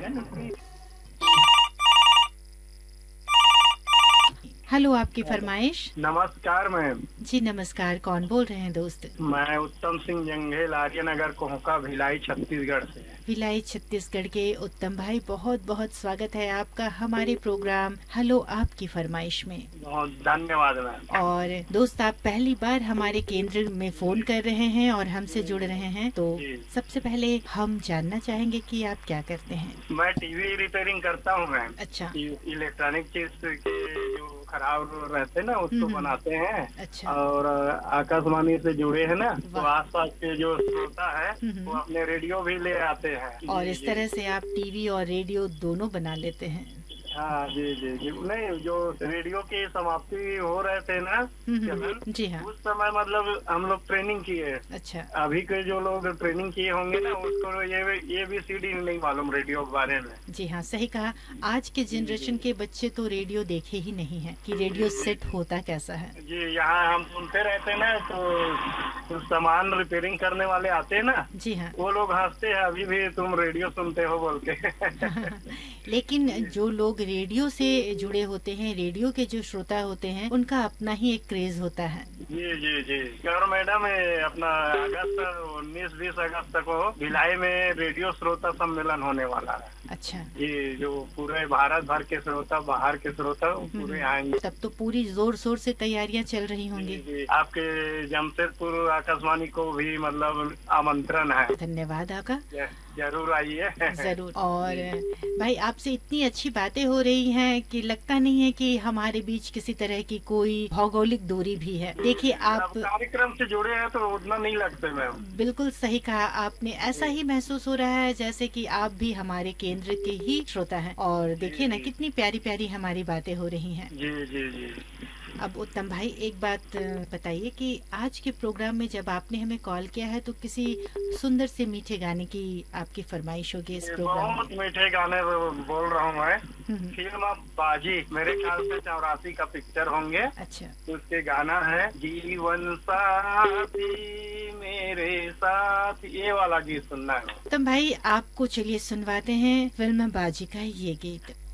लगन प्रीत। हेलो, आपकी फरमाइश। नमस्कार मैम। जी नमस्कार, कौन बोल रहे हैं दोस्त? मैं उत्तम सिंह जंघेल, आर्यनगर, कोहका, भिलाई, छत्तीसगढ़ से। भिलाई छत्तीसगढ़ के उत्तम भाई, बहुत बहुत स्वागत है आपका हमारे प्रोग्राम हेलो आपकी फरमाइश में। बहुत धन्यवाद मैम। और दोस्त, आप पहली बार हमारे केंद्र में फोन कर रहे हैं और हमसे जुड़ रहे हैं, तो सबसे पहले हम जानना चाहेंगे कि आप क्या करते हैं। मैं टीवी रिपेयरिंग करता हूँ मैम। अच्छा। इलेक्ट्रॉनिक चीज के जो खराब रहते ना उसको बनाते हैं। अच्छा। और आकाशवाणी से जुड़े हैं ना, तो आसपास के जो श्रोता है वो अपने रेडियो भी ले आते हैं। और इस तरह से आप टीवी और रेडियो दोनों बना लेते हैं। हाँ जी जी जी। नहीं, जो रेडियो की समाप्ति हो रहे थे ना, जी हाँ, उस समय मतलब हम लोग ट्रेनिंग किए। अच्छा। अभी के जो लोग ट्रेनिंग किए होंगे ना, उसको ये भी सीडी नहीं मालूम रेडियो के बारे में। जी हाँ, सही कहा। आज के जनरेशन के बच्चे तो रेडियो देखे ही नहीं है कि रेडियो सेट होता कैसा है। जी, यहाँ हम सुनते रहते ना, तो सामान रिपेयरिंग करने वाले आते हैं ना, जी हाँ, वो लोग हंसते हैं, अभी भी तुम रेडियो सुनते हो बोल के। लेकिन जो लोग रेडियो से जुड़े होते हैं, रेडियो के जो श्रोता होते हैं, उनका अपना ही एक क्रेज होता है। जी जी जी। और मैडम, अपना अगस्त 19-20 अगस्त को भिलाई में रेडियो श्रोता सम्मेलन होने वाला है। अच्छा जी, जो पूरे भारत भर के श्रोता, बाहर के श्रोता पूरे आएंगे। तब तो पूरी जोर शोर से तैयारियां चल रही होंगी। जी, आपके जमशेदपुर आकाशवाणी को भी मतलब आमंत्रण है। धन्यवाद आपका। जरूर आइए। जरूर। और भाई, आपसे इतनी अच्छी बातें हो रही हैं कि लगता नहीं है कि हमारे बीच किसी तरह की कोई भौगोलिक दूरी भी है। देखिए, आप कार्यक्रम से जुड़े हैं तो उतना नहीं लगते मैम। बिल्कुल सही कहा आपने। ऐसा ही महसूस हो रहा है जैसे कि आप भी हमारे केंद्र के ही श्रोता हैं। और देखिए ना, कितनी प्यारी प्यारी हमारी बातें हो रही हैं। जी जी जी। अब उत्तम भाई, एक बात बताइए कि आज के प्रोग्राम में जब आपने हमें कॉल किया है तो किसी सुंदर से मीठे गाने की आपकी फरमाइश होगी इस प्रोग्राम में। बहुत मीठे गाने बोल रहा हूँ मैं। फिल्म बाजी, मेरे ख्याल से 84 का पिक्चर होंगे। अच्छा। उसके गाना है जीवन साथी मेरे साथ, ये वाला गीत सुनना है। उत्तम भाई, आपको चलिए सुनवाते हैं फिल्म बाजी का ये गीत।